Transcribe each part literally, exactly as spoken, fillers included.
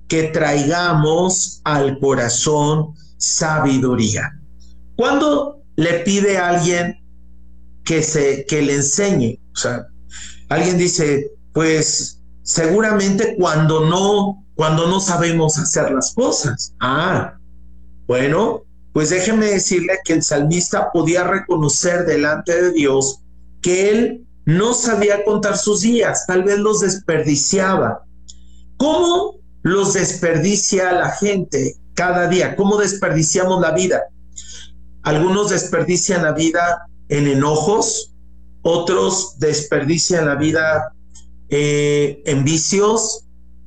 que traigamos al corazón sabiduría. ¿Cuándo le pide a alguien que, se, que le enseñe? O sea, alguien dice, pues seguramente cuando no, cuando no sabemos hacer las cosas. Ah, bueno, pues déjeme decirle que el salmista podía reconocer delante de Dios que él no sabía contar sus días, tal vez los desperdiciaba. ¿Cómo los desperdicia la gente cada día? ¿Cómo desperdiciamos la vida? Algunos desperdician la vida en enojos, otros desperdician la vida eh, en vicios,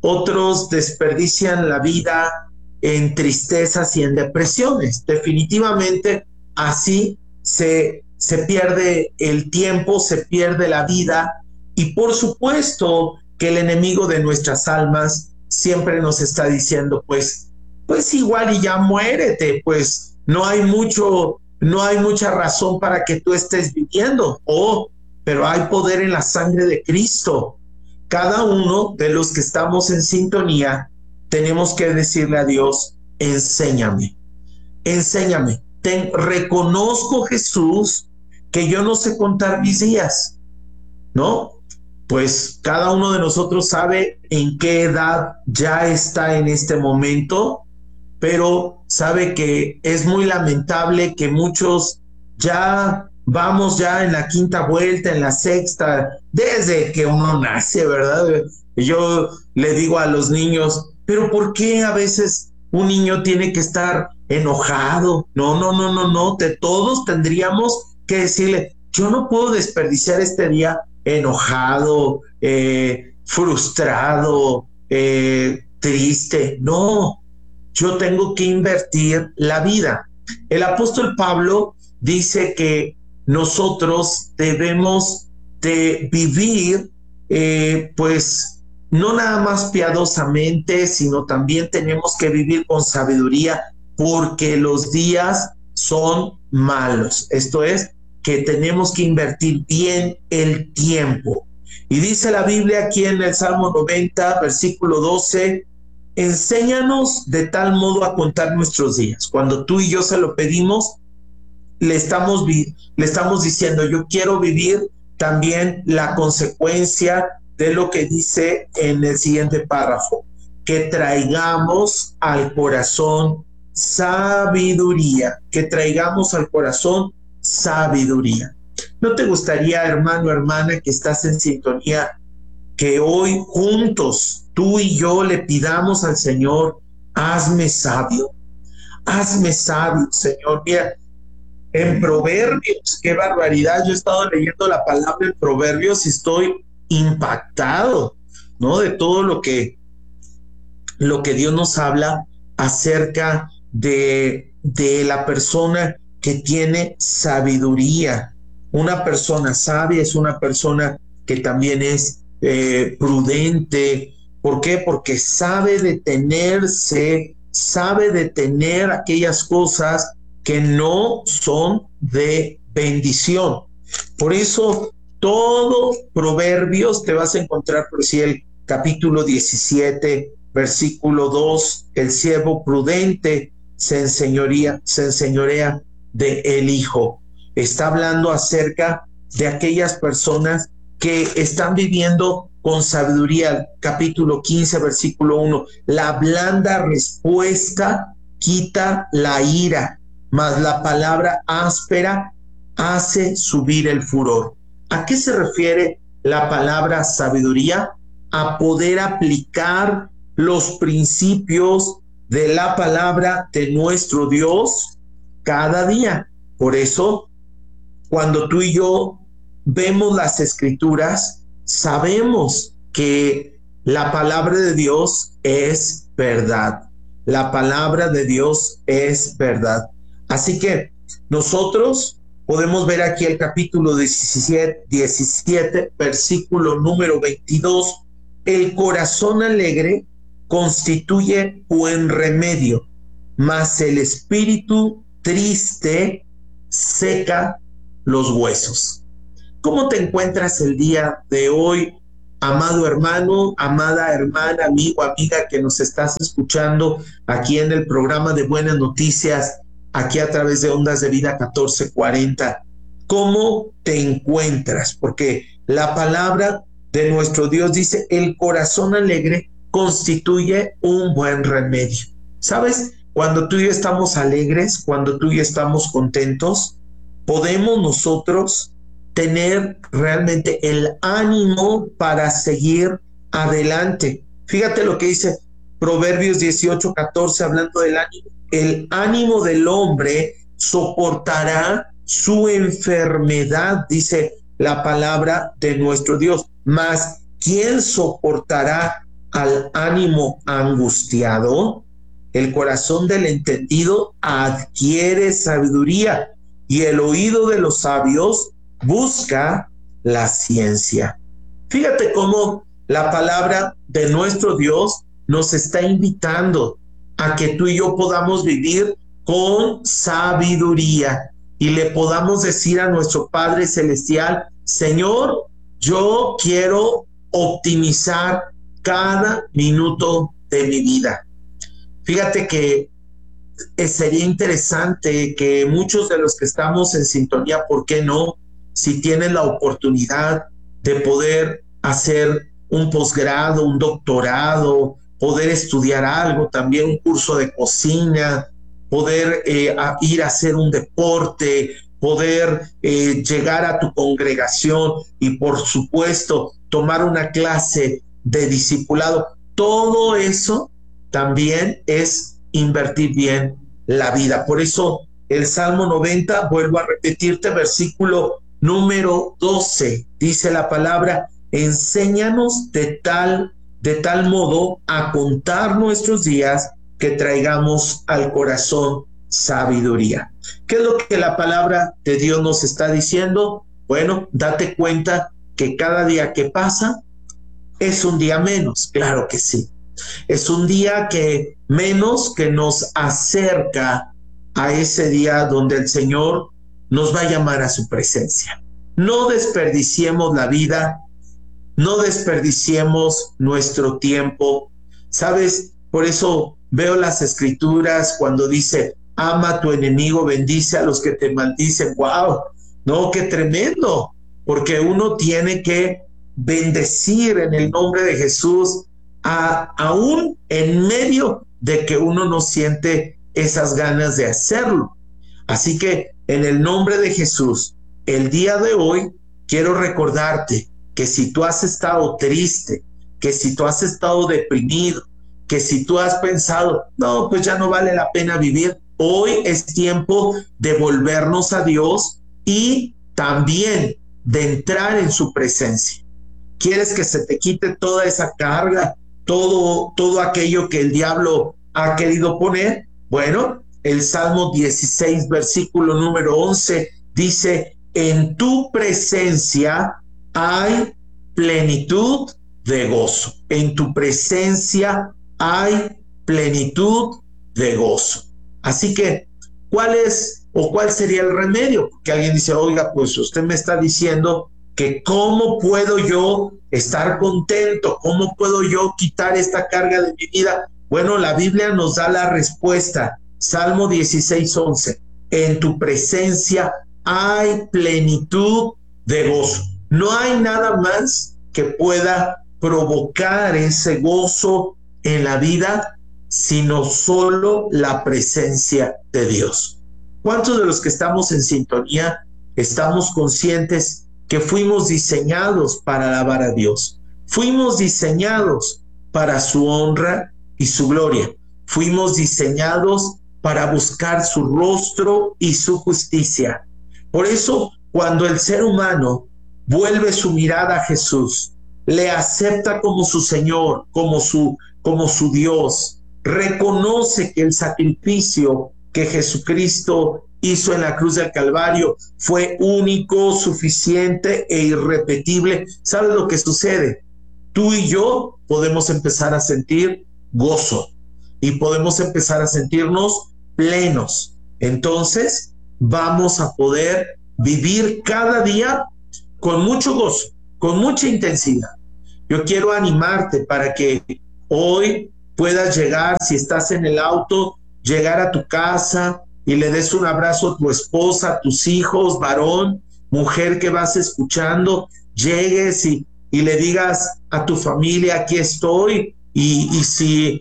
otros desperdician la vida en tristezas y en depresiones. Definitivamente así se, se pierde el tiempo, se pierde la vida, y por supuesto que el enemigo de nuestras almas siempre nos está diciendo, pues, pues igual y ya muérete, pues no hay mucho, no hay mucha razón para que tú estés viviendo. Oh, pero hay poder en la sangre de Cristo. Cada uno de los que estamos en sintonía tenemos que decirle a Dios, enséñame, enséñame. Ten, reconozco, Jesús, que yo no sé contar mis días, ¿no? Pues cada uno de nosotros sabe en qué edad ya está en este momento, pero sabe que es muy lamentable que muchos ya vamos ya en la quinta vuelta, en la sexta, desde que uno nace, ¿verdad? Yo le digo a los niños, pero ¿por qué a veces un niño tiene que estar enojado? No, no, no, no, no, de todos tendríamos que decirle, yo no puedo desperdiciar este día enojado, eh, frustrado, eh, triste. No, yo tengo que invertir la vida. El apóstol Pablo dice que nosotros debemos de vivir, eh, pues, no nada más piadosamente, sino también tenemos que vivir con sabiduría, porque los días son malos. Esto es, que tenemos que invertir bien el tiempo. Y dice la Biblia aquí en el Salmo noventa, versículo doce, enséñanos de tal modo a contar nuestros días. Cuando tú y yo se lo pedimos, le estamos, le estamos diciendo, yo quiero vivir también la consecuencia de lo que dice en el siguiente párrafo, que traigamos al corazón sabiduría, que traigamos al corazón sabiduría. ¿No te gustaría, hermano, hermana, que estás en sintonía, que hoy juntos, tú y yo, le pidamos al Señor, hazme sabio, hazme sabio, Señor? Mira, en Proverbios, qué barbaridad, yo he estado leyendo la palabra en Proverbios y estoy impactado, ¿no? De todo lo que, lo que Dios nos habla acerca de, de la persona que tiene sabiduría. Una persona sabia es una persona que también es eh, prudente. ¿Por qué? Porque sabe detenerse, sabe detener aquellas cosas que no son de bendición. Por eso, todo Proverbios te vas a encontrar, por si el capítulo diecisiete, versículo dos, el siervo prudente se enseñorea, se enseñorea de el hijo. Está hablando acerca de aquellas personas que están viviendo con sabiduría. Capítulo quince, versículo uno, la blanda respuesta quita la ira, mas la palabra áspera hace subir el furor. ¿A qué se refiere la palabra sabiduría? A poder aplicar los principios de la palabra de nuestro Dios cada día. Por eso, cuando tú y yo vemos las escrituras, sabemos que la palabra de Dios es verdad. La palabra de Dios es verdad. Así que nosotros podemos ver aquí el capítulo diecisiete, diecisiete, versículo número veintidós. El corazón alegre constituye buen remedio, mas el espíritu triste seca los huesos. ¿Cómo te encuentras el día de hoy? amado hermano, amada hermana, amigo, amiga que nos estás escuchando aquí en el programa de Buenas Noticias, aquí a través de Ondas de Vida catorce cuarenta. ¿Cómo te encuentras? Porque la palabra de nuestro Dios dice, el corazón alegre constituye un buen remedio. ¿Sabes? Cuando tú y yo estamos alegres, cuando tú y yo estamos contentos, podemos nosotros tener realmente el ánimo para seguir adelante. Fíjate lo que dice Proverbios dieciocho catorce, hablando del ánimo. El ánimo del hombre soportará su enfermedad, dice la palabra de nuestro Dios. Mas, ¿quién soportará al ánimo angustiado? El corazón del entendido adquiere sabiduría y el oído de los sabios busca la ciencia. Fíjate cómo la palabra de nuestro Dios nos está invitando a que tú y yo podamos vivir con sabiduría y le podamos decir a nuestro Padre Celestial, Señor, yo quiero optimizar cada minuto de mi vida. Fíjate que sería interesante que muchos de los que estamos en sintonía, ¿por qué no? Si tienen la oportunidad de poder hacer un posgrado, un doctorado, poder estudiar algo, también un curso de cocina, poder eh, a ir a hacer un deporte, poder eh, llegar a tu congregación y por supuesto tomar una clase de discipulado. Todo eso también es invertir bien la vida. Por eso el Salmo noventa, vuelvo a repetirte, versículo número doce, dice la palabra, enséñanos de tal, de tal modo a contar nuestros días que traigamos al corazón sabiduría. ¿Qué es lo que la palabra de Dios nos está diciendo? Bueno, date cuenta que cada día que pasa es un día menos, claro que sí. Es un día que menos que nos acerca a ese día donde el Señor nos va a llamar a su presencia. No desperdiciemos la vida, no desperdiciemos nuestro tiempo. ¿Sabes? Por eso veo las escrituras cuando dice, ama a tu enemigo, bendice a los que te maldicen. ¡Wow! No, qué tremendo, porque uno tiene que bendecir en el nombre de Jesús, a, aún en medio de que uno no siente esas ganas de hacerlo. Así que en el nombre de Jesús, el día de hoy quiero recordarte que si tú has estado triste, que si tú has estado deprimido, que si tú has pensado, no, pues ya no vale la pena vivir, hoy es tiempo de volvernos a Dios y también de entrar en su presencia. ¿Quieres que se te quite toda esa carga, todo, todo aquello que el diablo ha querido poner? Bueno, el Salmo dieciséis, versículo número once, dice, en tu presencia hay plenitud de gozo. En tu presencia hay plenitud de gozo. Así que, ¿cuál es o cuál sería el remedio? Porque alguien dice, oiga, pues usted me está diciendo que cómo puedo yo estar contento, cómo puedo yo quitar esta carga de mi vida. Bueno, la Biblia nos da la respuesta. Salmo dieciséis, once. En tu presencia hay plenitud de gozo. No hay nada más que pueda provocar ese gozo en la vida, sino solo la presencia de Dios. ¿Cuántos de los que estamos en sintonía estamos conscientes que fuimos diseñados para alabar a Dios? Fuimos diseñados para su honra y su gloria. Fuimos diseñados para buscar su rostro y su justicia. Por eso, cuando el ser humano vuelve su mirada a Jesús, le acepta como su Señor, como su, como su Dios, reconoce que el sacrificio que Jesucristo hizo en la cruz del Calvario fue único, suficiente e irrepetible. ¿Sabes lo que sucede? Tú y yo podemos empezar a sentir gozo y podemos empezar a sentirnos plenos. Entonces vamos a poder vivir cada día con mucho gozo, con mucha intensidad, Yo quiero animarte para que hoy puedas llegar, si estás en el auto, llegar a tu casa y le des un abrazo a tu esposa, a tus hijos, varón, mujer que vas escuchando, llegues y, y le digas a tu familia, aquí estoy, y, y si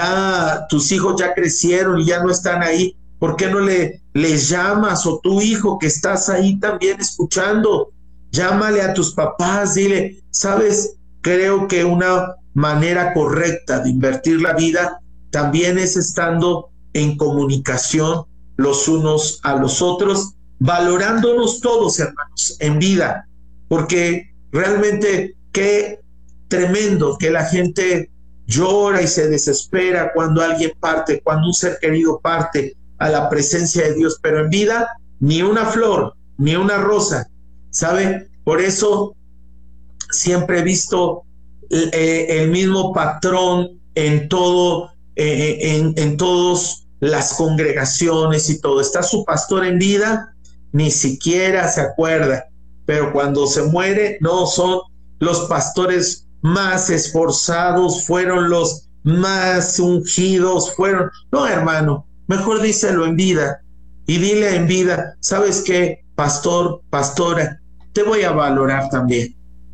ya tus hijos ya crecieron y ya no están ahí, ¿por qué no le, les llamas? O tu hijo que estás ahí también escuchando, llámale a tus papás, dile, ¿sabes? Creo que una manera correcta de invertir la vida también es estando en comunicación los unos a los otros, valorándonos todos, hermanos, en vida, porque realmente qué tremendo que la gente llora y se desespera cuando alguien parte, cuando un ser querido parte a la presencia de Dios, pero en vida ni una flor, ni una rosa, ¿sabe? Por eso siempre he visto eh, el mismo patrón en todo, eh, en, en todas las congregaciones y todo. Está su pastor en vida, ni siquiera se acuerda, pero cuando se muere, no, son los pastores más esforzados, fueron los más ungidos, fueron, no, hermano, mejor díselo en vida y dile en vida, ¿sabes qué, pastor, pastora? Te voy a valorar también.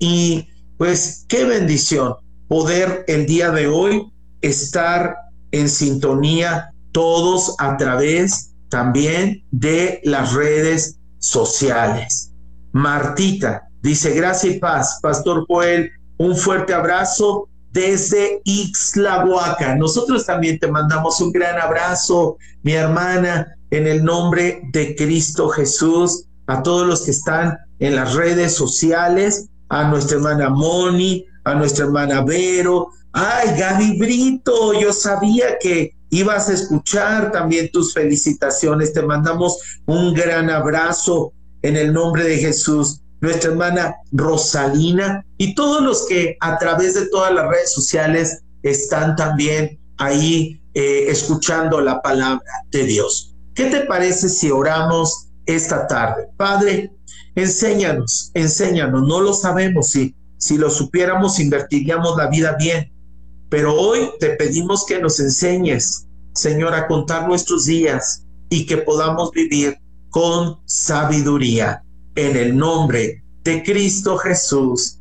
Y pues qué bendición poder el día de hoy estar en sintonía todos a través también de las redes sociales. Martita dice, gracias y paz, Pastor Joel, un fuerte abrazo desde Ixtlahuaca. Nosotros también te mandamos un gran abrazo, mi hermana, en el nombre de Cristo Jesús, a todos los que están en las redes sociales, a nuestra hermana Moni, a nuestra hermana Vero. Ay, Gaby Brito, yo sabía que ibas a escuchar también tus felicitaciones. Te mandamos un gran abrazo en el nombre de Jesús. Nuestra hermana Rosalina y todos los que a través de todas las redes sociales están también ahí eh, escuchando la palabra de Dios. ¿Qué te parece si oramos esta tarde? Padre, enséñanos, enséñanos, no lo sabemos, si, si lo supiéramos invertiríamos la vida bien, pero hoy te pedimos que nos enseñes, Señor, a contar nuestros días y que podamos vivir con sabiduría. En el nombre de Cristo Jesús.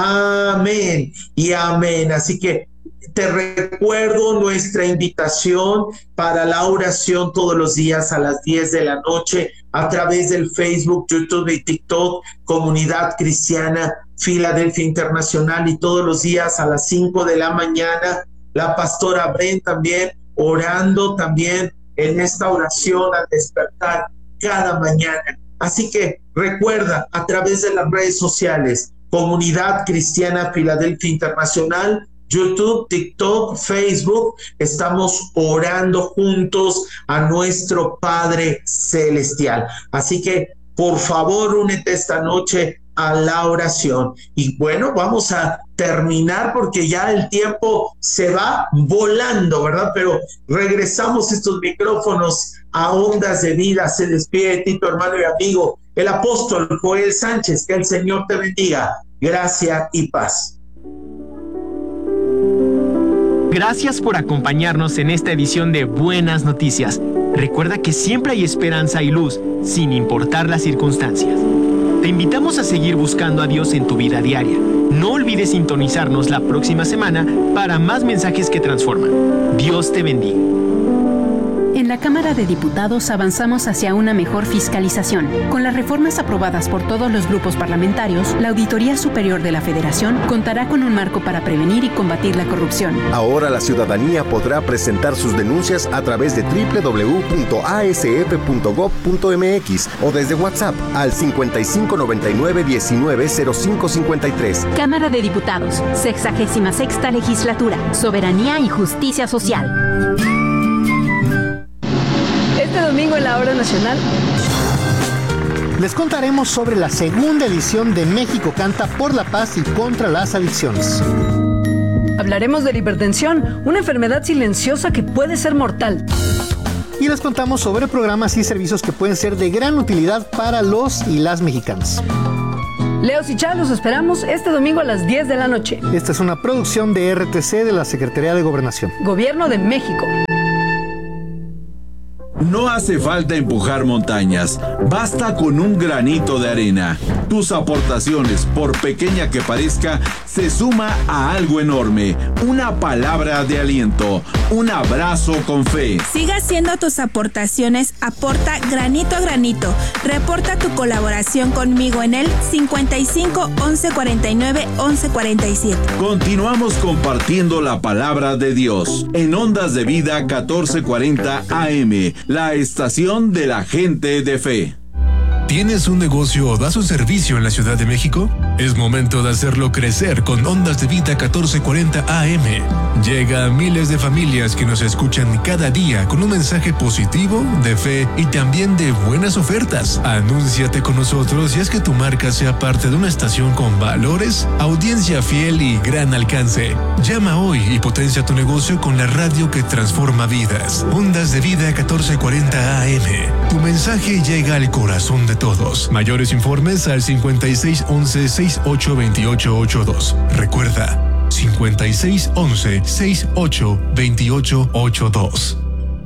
Amén y amén. Así que te recuerdo nuestra invitación para la oración todos los días a las diez de la noche a través del Facebook, YouTube y TikTok, Comunidad Cristiana Filadelfia Internacional, y todos los días a las cinco de la mañana la pastora Bren también orando también en esta oración al despertar cada mañana. Así que recuerda, a través de las redes sociales, Comunidad Cristiana Filadelfia Internacional, YouTube, TikTok, Facebook, estamos orando juntos a nuestro Padre Celestial. Así que, por favor, únete esta noche a la oración. Y bueno, vamos a terminar porque ya el tiempo se va volando, ¿verdad? Pero regresamos estos micrófonos a Ondas de Vida. Se despide de ti, tu hermano y amigo, el apóstol Joel Sánchez. Que el Señor te bendiga. Gracia y paz. Gracias por acompañarnos en esta edición de Buenas Noticias. Recuerda que siempre hay esperanza y luz, sin importar las circunstancias. Te invitamos a seguir buscando a Dios en tu vida diaria. No olvides sintonizarnos la próxima semana para más mensajes que transforman. Dios te bendiga. En la Cámara de Diputados avanzamos hacia una mejor fiscalización. Con las reformas aprobadas por todos los grupos parlamentarios, la Auditoría Superior de la Federación contará con un marco para prevenir y combatir la corrupción. Ahora la ciudadanía podrá presentar sus denuncias a través de doble u doble u doble u punto a s f punto gob punto m x o desde WhatsApp al cincuenta y cinco noventa y nueve diecinueve cero cinco cincuenta y tres. Cámara de Diputados, sexagésima sexta Legislatura, Soberanía y Justicia Social. Este domingo en la Hora Nacional les contaremos sobre la segunda edición de México Canta por la Paz y contra las Adicciones. Hablaremos de la hipertensión, una enfermedad silenciosa que puede ser mortal. Y les contamos sobre programas y servicios que pueden ser de gran utilidad para los y las mexicanas. Leos y Chá, los esperamos este domingo a las diez de la noche. Esta es una producción de R T C de la Secretaría de Gobernación. Gobierno de México. No hace falta empujar montañas, basta con un granito de arena. Tus aportaciones, por pequeña que parezca, se suma a algo enorme. Una palabra de aliento, un abrazo con fe. Siga haciendo tus aportaciones, aporta granito a granito. Reporta tu colaboración conmigo en el cincuenta y cinco, once cuarenta y nueve, once cuarenta y siete. Continuamos compartiendo la palabra de Dios en Ondas de Vida catorce cuarenta A M. La estación de la gente de fe. ¿Tienes un negocio o das un servicio en la Ciudad de México? Es momento de hacerlo crecer con Ondas de Vida catorce cuarenta A M. Llega a miles de familias que nos escuchan cada día con un mensaje positivo, de fe y también de buenas ofertas. Anúnciate con nosotros y haz que tu marca sea parte de una estación con valores, audiencia fiel y gran alcance. Llama hoy y potencia tu negocio con la radio que transforma vidas. Ondas de Vida catorce cuarenta A M. Tu mensaje llega al corazón de todos. Mayores informes al cincuenta y seis once, sesenta y ocho veintiocho ochenta y dos. Recuerda, cincuenta y seis once, sesenta y ocho veintiocho ochenta y dos.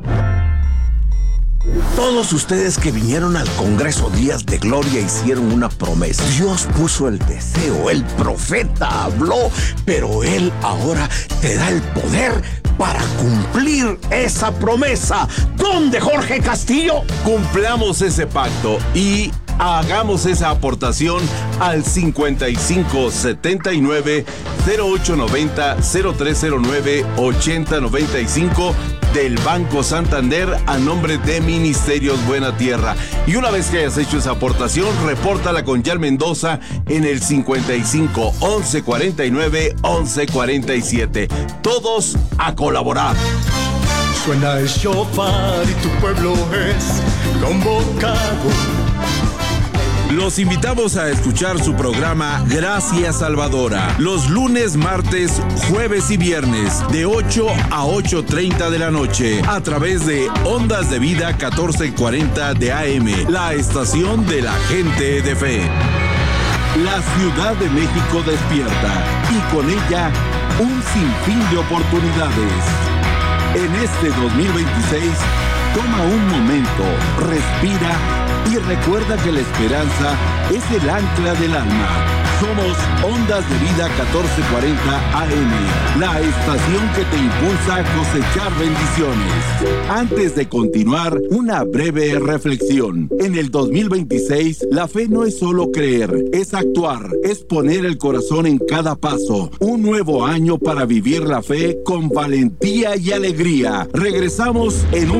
Todos ustedes que vinieron al Congreso Días de Gloria hicieron una promesa. Dios puso el deseo, el profeta habló, pero Él ahora te da el poder para cumplir esa promesa. ¿Dónde, Jorge Castillo? Cumplamos ese pacto y hagamos esa aportación al cincuenta y cinco, setenta y nueve, cero ocho noventa, cero tres cero nueve, ochenta noventa y cinco del Banco Santander a nombre de Ministerios Buena Tierra. Y una vez que hayas hecho esa aportación, repórtala con Yal Mendoza en el cincuenta y cinco, once cuarenta y nueve, once cuarenta y siete. Todos a colaborar. Suena el shofar y tu pueblo es convocado. Los invitamos a escuchar su programa Gracias Salvadora, los lunes, martes, jueves y viernes, de ocho a ocho treinta de la noche, a través de Ondas de Vida catorce cuarenta de A M, la estación de la gente de fe. La Ciudad de México despierta y con ella un sinfín de oportunidades. En este dos mil veintiséis, toma un momento, respira y recuerda que la esperanza es el ancla del alma. Somos Ondas de Vida catorce cuarenta A M, la estación que te impulsa a cosechar bendiciones. Antes de continuar, una breve reflexión. En el dos mil veintiséis, la fe no es solo creer, es actuar, es poner el corazón en cada paso. Un nuevo año para vivir la fe con valentía y alegría. Regresamos en un